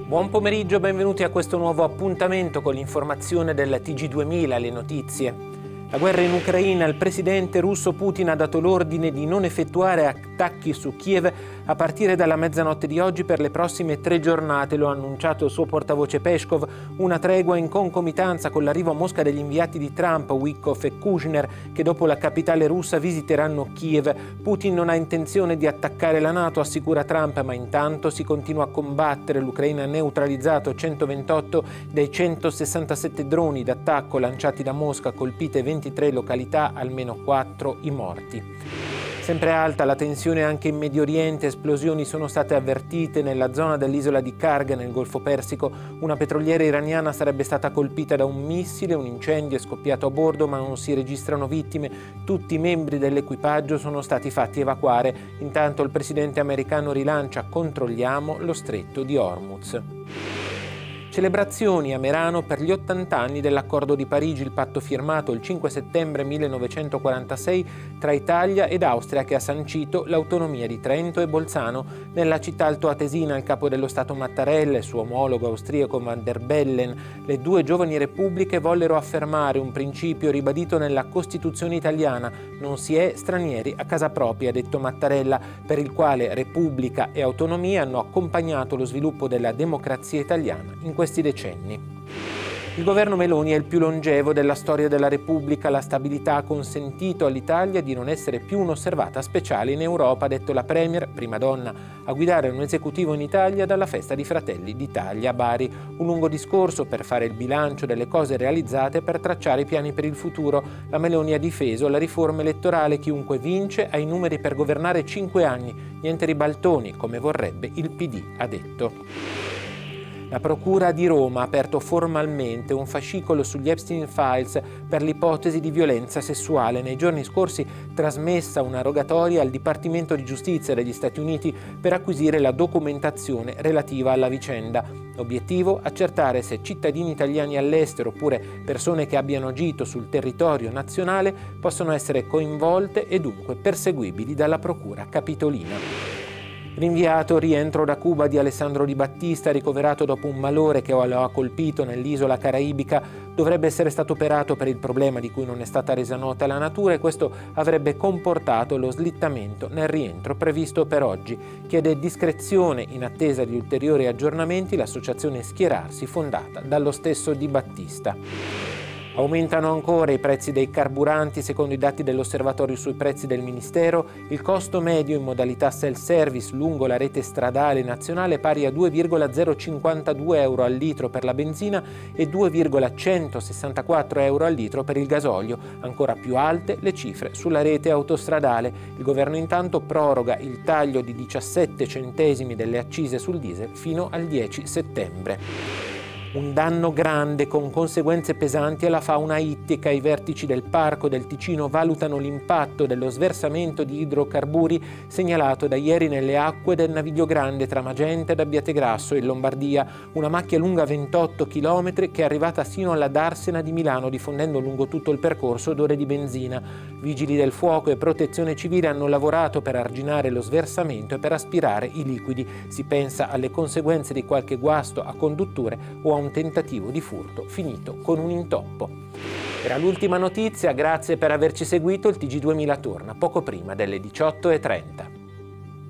Buon pomeriggio, benvenuti a questo nuovo appuntamento con l'informazione del TG2000, le notizie. La guerra in Ucraina, il presidente russo Putin ha dato l'ordine di non effettuare attacchi su Kiev a partire dalla mezzanotte di oggi per le prossime 3 giornate, lo ha annunciato il suo portavoce Peskov, una tregua in concomitanza con l'arrivo a Mosca degli inviati di Trump, Witkoff e Kushner, che dopo la capitale russa visiteranno Kiev. Putin non ha intenzione di attaccare la NATO, assicura Trump, ma intanto si continua a combattere. L'Ucraina ha neutralizzato 128 dei 167 droni d'attacco lanciati da Mosca, colpite 23 località, almeno 4 i morti. Sempre alta la tensione anche in Medio Oriente, esplosioni sono state avvertite nella zona dell'isola di Karg nel Golfo Persico. Una petroliera iraniana sarebbe stata colpita da un missile, un incendio è scoppiato a bordo ma non si registrano vittime. Tutti i membri dell'equipaggio sono stati fatti evacuare. Intanto il presidente americano rilancia "Controlliamo lo stretto di Hormuz". Celebrazioni a Merano per gli 80 anni dell'Accordo di Parigi, il patto firmato il 5 settembre 1946 tra Italia ed Austria che ha sancito l'autonomia di Trento e Bolzano. Nella città altoatesina il capo dello Stato Mattarella e il suo omologo austriaco Van der Bellen, le due giovani repubbliche vollero affermare un principio ribadito nella Costituzione italiana: non si è stranieri a casa propria, ha detto Mattarella, per il quale Repubblica e autonomia hanno accompagnato lo sviluppo della democrazia italiana in questi decenni. Il governo Meloni è il più longevo della storia della Repubblica. La stabilità ha consentito all'Italia di non essere più un'osservata speciale in Europa, ha detto la Premier, prima donna a guidare un esecutivo in Italia dalla festa di Fratelli d'Italia a Bari. Un lungo discorso per fare il bilancio delle cose realizzate e per tracciare i piani per il futuro. La Meloni ha difeso la riforma elettorale: chiunque vince ha i numeri per governare 5 anni, niente ribaltoni come vorrebbe il PD, ha detto. La Procura di Roma ha aperto formalmente un fascicolo sugli Epstein Files per l'ipotesi di violenza sessuale. Nei giorni scorsi trasmessa una rogatoria al Dipartimento di Giustizia degli Stati Uniti per acquisire la documentazione relativa alla vicenda. Obiettivo: accertare se cittadini italiani all'estero oppure persone che abbiano agito sul territorio nazionale possono essere coinvolte e dunque perseguibili dalla Procura capitolina. Rinviato rientro da Cuba di Alessandro Di Battista, ricoverato dopo un malore che lo ha colpito nell'isola caraibica. Dovrebbe essere stato operato per il problema di cui non è stata resa nota la natura e questo avrebbe comportato lo slittamento nel rientro previsto per oggi. Chiede discrezione in attesa di ulteriori aggiornamenti l'associazione Schierarsi, fondata dallo stesso Di Battista. Aumentano ancora i prezzi dei carburanti. Secondo i dati dell'Osservatorio sui prezzi del Ministero, il costo medio in modalità self-service lungo la rete stradale nazionale è pari a 2,052 euro al litro per la benzina e 2,164 euro al litro per il gasolio. Ancora più alte le cifre sulla rete autostradale. Il governo intanto proroga il taglio di 17 centesimi delle accise sul diesel fino al 10 settembre. Un danno grande con conseguenze pesanti alla fauna ittica. I vertici del Parco del Ticino valutano l'impatto dello sversamento di idrocarburi segnalato da ieri nelle acque del Naviglio Grande tra Magenta ed Abbiategrasso in Lombardia. Una macchia lunga 28 km che è arrivata sino alla Darsena di Milano, diffondendo lungo tutto il percorso odore di benzina. Vigili del fuoco e protezione civile hanno lavorato per arginare lo sversamento e per aspirare i liquidi. Si pensa alle conseguenze di qualche guasto a condutture o a un tentativo di furto finito con un intoppo. Era l'ultima notizia, grazie per averci seguito. Il TG2000 torna poco prima delle 18:30.